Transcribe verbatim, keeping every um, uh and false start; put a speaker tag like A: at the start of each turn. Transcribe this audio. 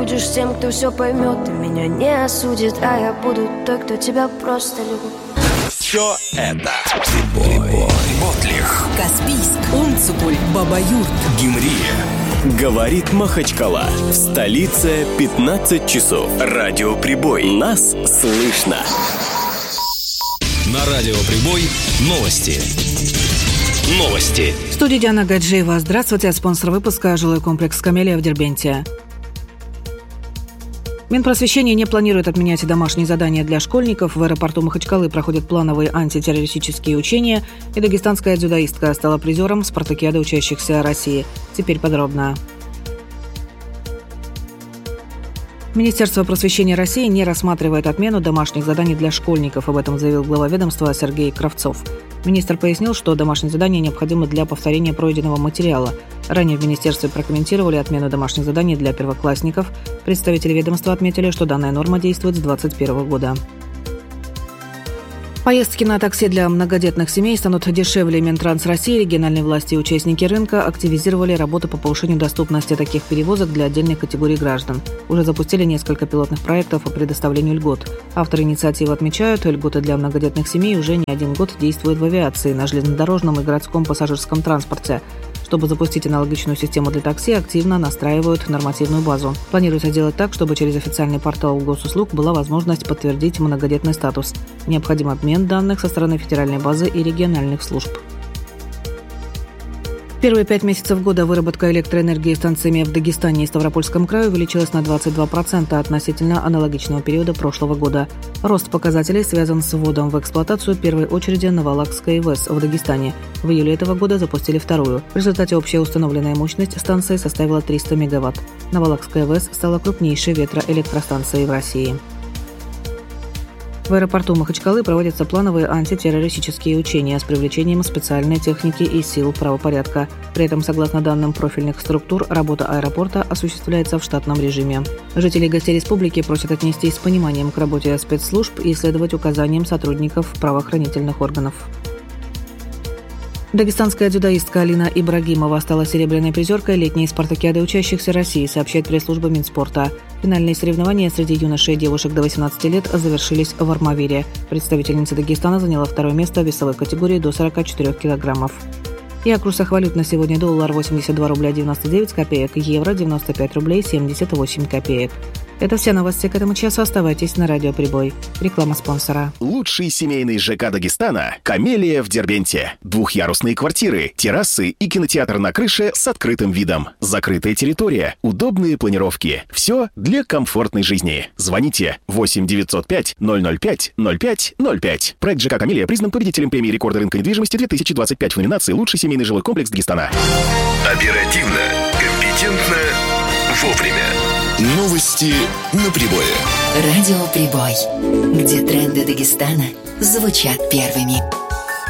A: будешь тем, кто все поймет. Ты меня не осудит, а я буду той, кто тебя просто любит.
B: Все это Прибой, Ботлих,
C: Каспийск, Унцугуль, Баба-Юрт,
B: Гимрия.
D: Говорит Махачкала. В столице пятнадцать часов. Радио Прибой. Нас слышно.
B: На радио Прибой новости. Новости.
E: В студии Диана Гаджиева. Здравствуйте. Спонсор выпуска — жилой комплекс «Камелия» в Дербенте. Минпросвещение не планирует отменять домашние задания для школьников. В аэропорту Махачкалы проходят плановые антитеррористические учения, и дагестанская дзюдоистка стала призером спартакиады учащихся России. Теперь подробно. Министерство просвещения России не рассматривает отмену домашних заданий для школьников. Об этом заявил глава ведомства Сергей Кравцов. Министр пояснил, что домашние задания необходимы для повторения пройденного материала. Ранее в министерстве прокомментировали отмену домашних заданий для первоклассников. Представители ведомства отметили, что данная норма действует с две тысячи двадцать первого года. Поездки на такси для многодетных семей станут дешевле. Минтранс России, региональные власти и участники рынка активизировали работу по повышению доступности таких перевозок для отдельных категорий граждан. Уже запустили несколько пилотных проектов по предоставлению льгот. Авторы инициативы отмечают, льготы для многодетных семей уже не один год действуют в авиации, на железнодорожном и городском пассажирском транспорте. Чтобы запустить аналогичную систему для такси, активно настраивают нормативную базу. Планируется сделать так, чтобы через официальный портал госуслуг была возможность подтвердить многодетный статус. Необходим обмен данных со стороны федеральной базы и региональных служб. В первые пять месяцев года выработка электроэнергии станциями в Дагестане и Ставропольском крае увеличилась на двадцать два процента относительно аналогичного периода прошлого года. Рост показателей связан с вводом в эксплуатацию первой очереди Навалакской ВЭС в Дагестане. В июле этого года запустили вторую. В результате общая установленная мощность станции составила триста мегаватт. Навалакская ВЭС стала крупнейшей ветроэлектростанцией в России. В аэропорту Махачкалы проводятся плановые антитеррористические учения с привлечением специальной техники и сил правопорядка. При этом, согласно данным профильных структур, работа аэропорта осуществляется в штатном режиме. Жители и гостей республики просят отнестись с пониманием к работе спецслужб и следовать указаниям сотрудников правоохранительных органов. Дагестанская дзюдоистка Алина Ибрагимова стала серебряной призеркой летней спартакиады учащихся России, сообщает пресс-служба Минспорта. Финальные соревнования среди юношей и девушек до восемнадцати лет завершились в Армавире. Представительница Дагестана заняла второе место в весовой категории до сорока четырёх килограммов. И о курсах валют на сегодня: доллар восемьдесят два рубля девяносто девять копеек, евро девяносто пять рублей семьдесят восемь копеек. Это все новости к этому часу. Оставайтесь на радио Прибой. Реклама спонсора.
D: Лучший семейный ЖК Дагестана – «Камелия» в Дербенте. Двухъярусные квартиры, террасы и кинотеатр на крыше с открытым видом. Закрытая территория, удобные планировки. Все для комфортной жизни. Звоните восемь девятьсот пять ноль ноль пять ноль пять ноль пять. Проект ЖК «Камелия» признан победителем премии рекорда рынка недвижимости две тысячи двадцать пять в номинации «Лучший семейный жилой комплекс Дагестана».
B: Оперативно, компетентно, вовремя. Новости на Прибое.
C: Радио Прибой, где тренды Дагестана звучат первыми.